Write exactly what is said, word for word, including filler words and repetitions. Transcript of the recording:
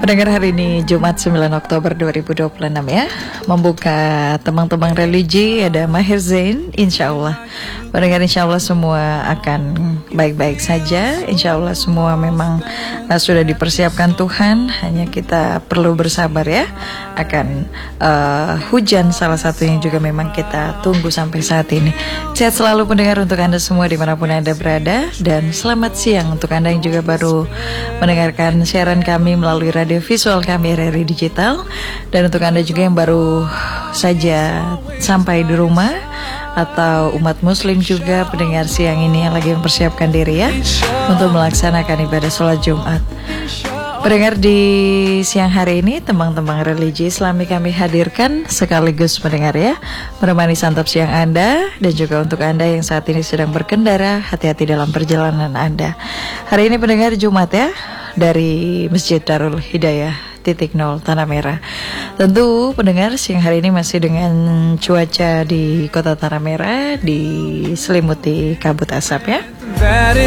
Pendengar, hari ini Jumat sembilan Oktober dua ribu dua puluh enam ya. Membuka tembang-tembang religi ada Maher Zain, insya Allah. Pendengar, insya Allah semua akan baik-baik saja. Insya Allah semua memang uh, sudah dipersiapkan Tuhan. Hanya kita perlu bersabar ya. Akan uh, hujan salah satunya juga memang kita tunggu sampai saat ini. Sehat selalu pendengar untuk Anda semua dimanapun Anda berada. Dan selamat siang untuk Anda yang juga baru mendengarkan siaran kami melalui radio visual kami R R I Digital. Dan untuk Anda juga yang baru saja sampai di rumah atau umat muslim juga pendengar siang ini yang lagi mempersiapkan diri ya untuk melaksanakan ibadah sholat Jumat. Pendengar, di siang hari ini tembang-tembang religi Islami kami hadirkan sekaligus pendengar ya, menemani santap siang Anda. Dan juga untuk Anda yang saat ini sedang berkendara, hati-hati dalam perjalanan Anda. Hari ini pendengar Jumat ya, dari Masjid Darul Hidayah titik nol Tanah Merah. Tentu pendengar, siang hari ini masih dengan cuaca di kota Tanah Merah diselimuti kabut asap ya.